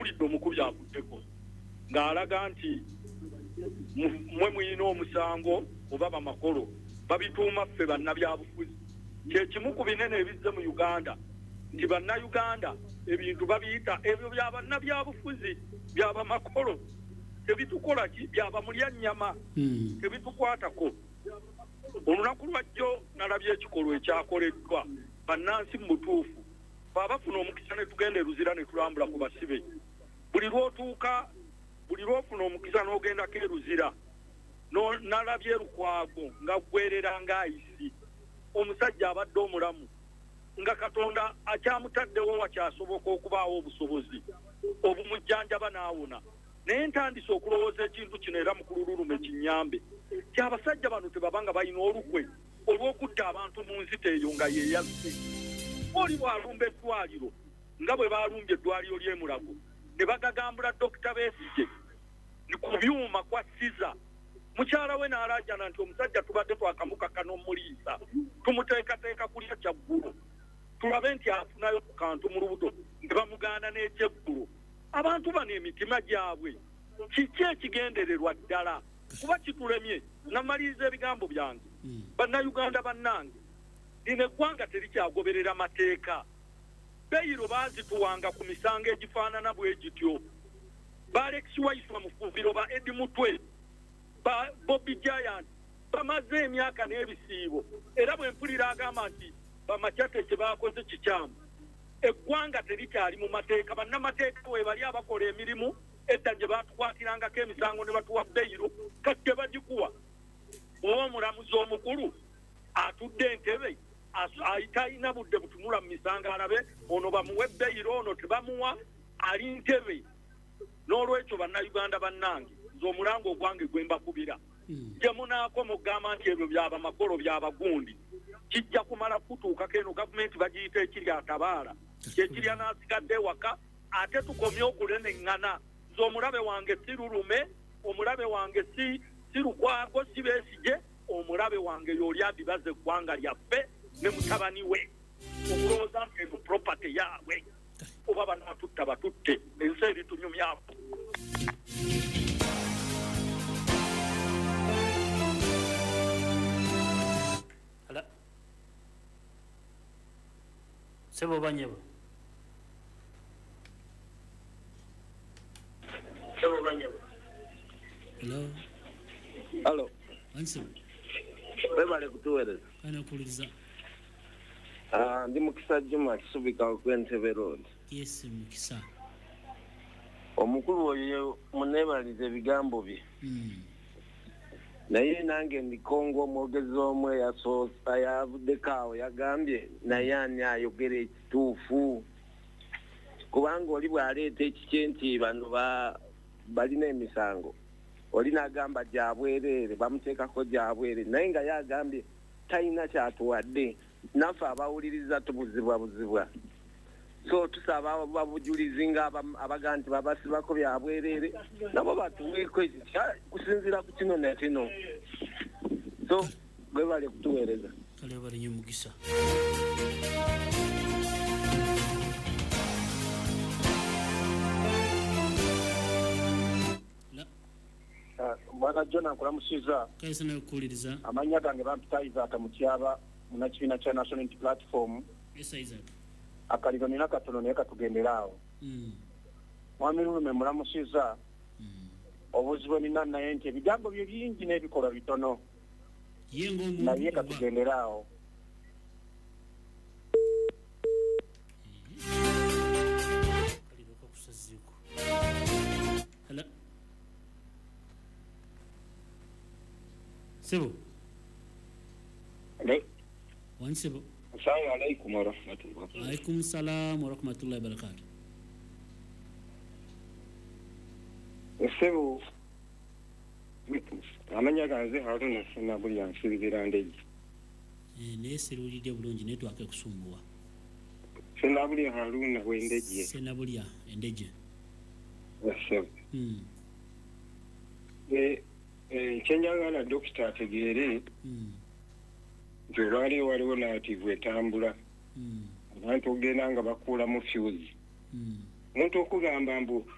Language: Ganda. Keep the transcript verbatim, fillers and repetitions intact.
mpulidde omukubi avuddeko ng'alaga nti mmwe muyina omusango oba bamakolo babituuma ffe bannabyabufuzi kyekimu ku binene ebizze mu Uganda nti bannayuganda ebintu babiyita ebyo bya bannabyabufuzi byaba makolo tebitukola ki byaba mulya nnyama tebitukwatako olunaku lwajjo nalabye ekikolwa ekyakoleddwa bannansi mu butuufu babafuna omukisa ne tugenda eruzira ne tulambula ku basibe buli lwotuuka buli lwofuna omukisa n'ogendako eruzira nalabye Lukwago nga gwerera ng'ayisi omusajja abadde omulamu nga Katonda akyamutaddewo wakyasoboka okubaawo obusobozi obumujjanjaba n'awona naye ntandise okulowooza ekintu kino era mu kulululume kinyambe ti abasajja bano tebabanga balina olukwe olw'okutta abantu mu nzita eyo nga yeeyazze oli bw'alumba eddwaliro nga bwe baalumbye eddwaliro ly'e Mulago ne bagagambula Dokita Besigye ku byuma kwa Siza mukyala we n'alaajana nti omusajja tubadde twakamukaka n'omuliisa tumuteekateeka kulya kyaggulo tulabe nti afunayo ku kantu mu lubuto ne bamugaana n'ekyeggulo abantu bano emitima gyabwe kiki ekigendererwa ddala kuba kitulemye namaliriza ebigambo byange bannayuganda bannange lino eggwanga terikyagoberera mateeka beyiro baazituwanga ku misango egifaanana bwe gityo ba Alex Waiswa Mufuviro ba Edi Mutwe ba Bobby Giant bamaze emyaka n'ebisiibo era bwe mpulira agamba nti bamakyate kye baakoze kikyamu eggwanga terikyali mu mateeka bannamateeka we bali abakola emirimu edda gye batukwatirangako emisango ne batuwa beyiro kati bagikuwa oba omulamuzi omukulu atudde entebe ayita budde butunula mu misango alabe ono bamuwe beyiro ono tebamuwa ali ntebe n'olwekyo bannayuganda bannange z'omulango ogwange gwe mbakubira gye munaako mugamba nti ebyo byaba makolo byaba gundi kijja kumala kutuukako eno gavumenti bagiyita ekirya atabaala kyekirya n'asigadde ewaka ate tukomye okuleneŋŋana z'omulabe wange si lulume omulabe wange si si Lukwago si Besigye omulabe wange y'oli adibaza eggwanga lyaffe ne mutabani we okulowooza nti eno property yaabwe oba banaatutta batutte ensi eritunyumyako Ala Sebo Banyebo Sebo Banyebo Hello Hello Answer Webale kutuwereza Ana kuliza Ah ndi Mukisa Juma Kisubika ku Entebbe Road Yes Mukisa omukulu oyo munebalize ebigambo bye mm. naye nange ndi Kongo omwogezi omwe yasoosa yavuddeko awo yagambye naye ani ayogera ekituufu kubanga oli bw'aleeta ekikye nti bano balina emisango oli n'agamba gyabwereere bamuteekako gyabwereere naye nga yagambye talina kyatuwadde naffe abawuliriza tubuzibwa buzibwa so tusaba babujulizi nga abaga nti babasibako byabwereere nabo batuweeko kusinziira ku kino ne kino so bwe bali kutuweereza kale bali nnyo mugisa Bwana John ankulamusiza kaisa nakuwuliriza amanya gange bampita Isaac Mutyaba munakibiina kya National Unity Platform yes Isaac akaliro nina katono naye katugenderaawo mm. mwami Lulume mulamusiza mm. obuzibu nina naye nti ebigambo bye bingi n'ebikolwa bitono yengo omuntu naye katugenderaawo kaliro kakusaziko hala Sebo ale Wan Sebo Assalamu alaikum wa rahmatullah. Alaikum salam wa rahmatullahi wa barakatuh. Sebo amanya ganze Haruna sina buli yansibira ndeji. Eh ne serulide bulungi ne twake kusumbuwa. Sina buli Haruna wendeje. Sina buli endeje. Yes. Mm. Eh eh chenjagala doctor ategere. Mm. Jolali waliwo native etambula mm. abantu ogenda nga bakuula mu fuse mm. muntu okugamba mbu